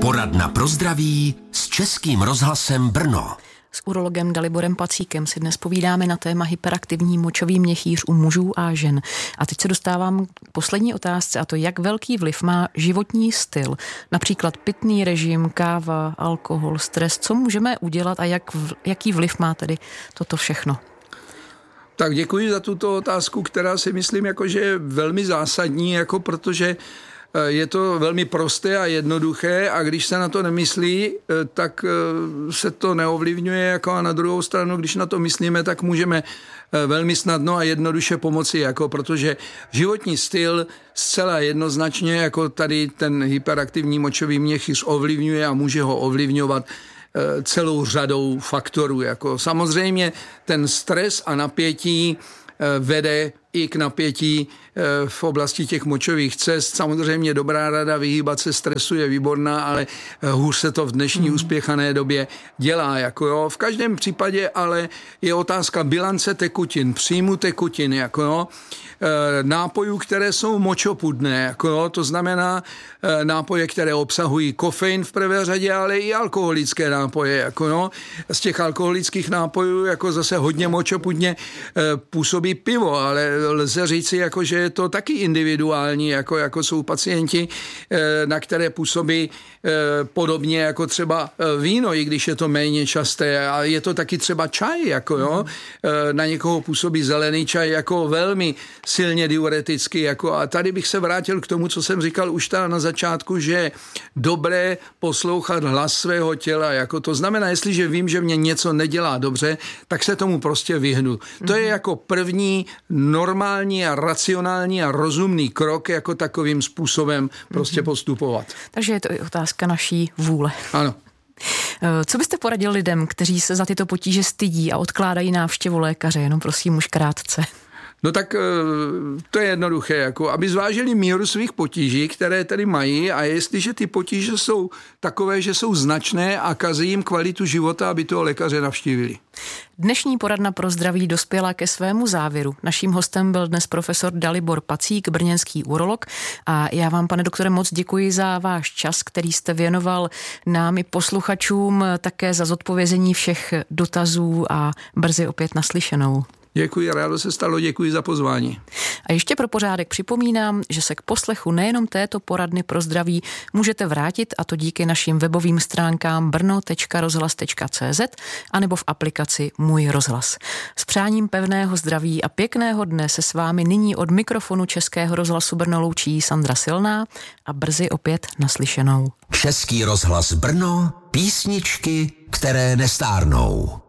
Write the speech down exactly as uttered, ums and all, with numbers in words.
Poradna pro zdraví s Českým rozhlasem Brno. S urologem Daliborem Pacíkem si dnes povídáme na téma hyperaktivní močový měchýř u mužů a žen. A teď se dostávám k poslední otázce, a to jak velký vliv má životní styl, například pitný režim, káva, alkohol, stres. Co můžeme udělat a jak, jaký vliv má tedy toto všechno? Tak děkuji za tuto otázku, která si myslím, jako, že je velmi zásadní, jako protože je to velmi prosté a jednoduché a když se na to nemyslí, tak se to neovlivňuje, jako a na druhou stranu, když na to myslíme, tak můžeme velmi snadno a jednoduše pomoci, jako protože životní styl zcela jednoznačně, jako tady ten hyperaktivní močový měchýř ovlivňuje a může ho ovlivňovat celou řadou faktorů. Jako samozřejmě ten stres a napětí vede i k napětí v oblasti těch močových cest. Samozřejmě dobrá rada vyhýbat se stresu je výborná, ale hůř se to v dnešní mm. uspěchané době dělá. Jako jo. V každém případě ale je otázka bilance tekutin, příjmu tekutin, jako jo. Nápojů, které jsou močopudné, jako jo. To znamená nápoje, které obsahují kofein v prvé řadě, ale i alkoholické nápoje. Jako jo. Z těch alkoholických nápojů jako zase hodně močopudně působí pivo, ale lze říci, jako, že je to taky individuální, jako, jako jsou pacienti, na které působí podobně jako třeba víno, i když je to méně časté. A je to taky třeba čaj, jako, jo? Na někoho působí zelený čaj jako velmi silně diureticky. Jako, a tady bych se vrátil k tomu, co jsem říkal už tady na začátku, že je dobré poslouchat hlas svého těla. Jako, to znamená, jestliže vím, že mě něco nedělá dobře, tak se tomu prostě vyhnu. To je jako první normální a racionální a rozumný krok, jako takovým způsobem prostě postupovat. Takže je to i otázka naší vůle. Ano. Co byste poradil lidem, kteří se za tyto potíže stydí a odkládají návštěvu lékaře? Jenom prosím už krátce. No tak to je jednoduché, jako aby zvážili míru svých potíží, které tady mají, a jestliže ty potíže jsou takové, že jsou značné a kazí jim kvalitu života, aby toho lékaře navštívili. Dnešní poradna pro zdraví dospěla ke svému závěru. Naším hostem byl dnes profesor Dalibor Pacík, brněnský urolog, a já vám, pane doktore, moc děkuji za váš čas, který jste věnoval nám i posluchačům, také za zodpovězení všech dotazů a brzy opět naslyšenou. Děkuji, rádo se stalo, děkuji za pozvání. A ještě pro pořádek připomínám, že se k poslechu nejenom této poradny pro zdraví můžete vrátit, a to díky našim webovým stránkám brno tečka rozhlas tečka cé zet anebo v aplikaci Můj rozhlas. S přáním pevného zdraví a pěkného dne se s vámi nyní od mikrofonu Českého rozhlasu Brno loučí Sandra Silná a brzy opět naslyšenou. Český rozhlas Brno, písničky, které nestárnou.